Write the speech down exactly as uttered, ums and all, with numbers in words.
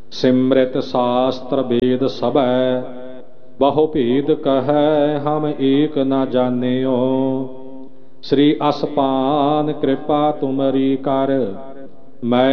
सिमृत शास्त्र वेद सबै बहु भेद कहै हम एक न जानियो। श्री असपान कृपा तुमरी कर मैं